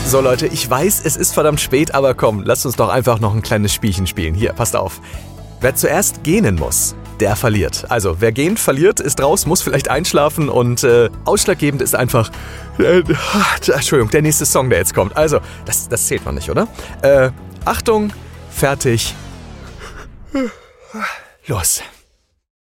So Leute, ich weiß, es ist verdammt spät, aber komm, lasst uns doch einfach noch ein kleines Spielchen spielen. Hier, passt auf. Wer zuerst gähnen muss, der verliert. Also, wer gähnt, verliert, ist raus, muss vielleicht einschlafen und ausschlaggebend ist einfach... Entschuldigung, der nächste Song, der jetzt kommt. Also, das zählt noch nicht, oder? Achtung, fertig, los.